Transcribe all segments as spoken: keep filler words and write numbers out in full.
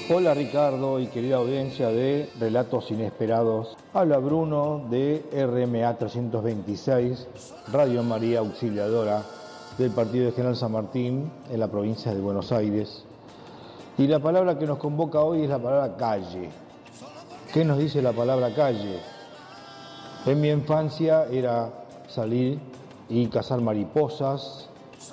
Hola Ricardo y querida audiencia de Relatos Inesperados. Habla Bruno de R M A trescientos veintiséis, Radio María Auxiliadora del Partido de General San Martín en la provincia de Buenos Aires. Y la palabra que nos convoca hoy es la palabra calle. ¿Qué nos dice la palabra calle? En mi infancia era salir y cazar mariposas,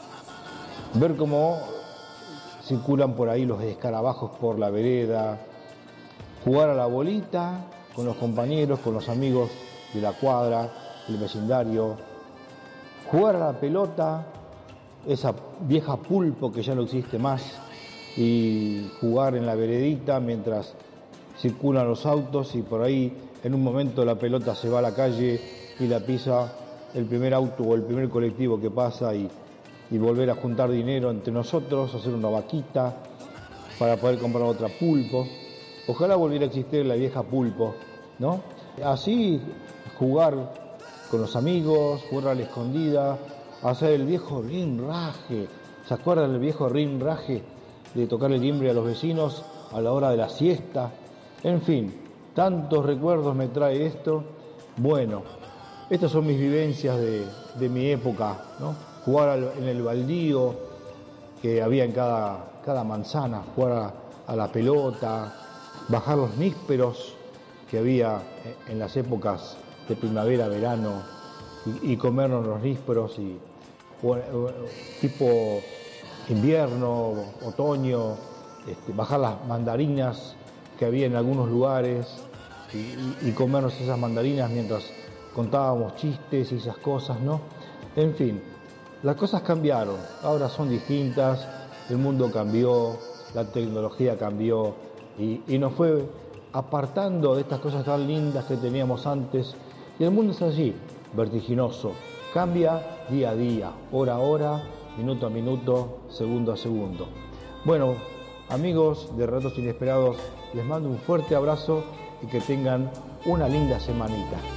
ver cómo circulan por ahí los escarabajos por la vereda, jugar a la bolita con los compañeros, con los amigos de la cuadra, del vecindario, jugar a la pelota, esa vieja pulpo que ya no existe más, y jugar en la veredita mientras circulan los autos y por ahí en un momento la pelota se va a la calle y la pisa el primer auto o el primer colectivo que pasa y y volver a juntar dinero entre nosotros, hacer una vaquita para poder comprar otra pulpo. Ojalá volviera a existir la vieja pulpo, ¿no? Así jugar con los amigos, jugar a la escondida, hacer el viejo rinraje. ¿Se acuerdan del viejo rinraje de tocar el timbre a los vecinos a la hora de la siesta? En fin, tantos recuerdos me trae esto. Bueno, estas son mis vivencias de, de mi época, ¿no? Jugar en el baldío que había en cada, cada manzana, jugar a, a la pelota, bajar los nísperos que había en las épocas de primavera, verano, y, y comernos los nísperos, y, o, o, tipo invierno, otoño, este, bajar las mandarinas que había en algunos lugares y, y, y comernos esas mandarinas mientras contábamos chistes y esas cosas, ¿no? En fin. Las cosas cambiaron, ahora son distintas, el mundo cambió, la tecnología cambió y, y nos fue apartando de estas cosas tan lindas que teníamos antes. Y el mundo es así, vertiginoso, cambia día a día, hora a hora, minuto a minuto, segundo a segundo. Bueno, amigos de Relatos Inesperados, les mando un fuerte abrazo y que tengan una linda semanita.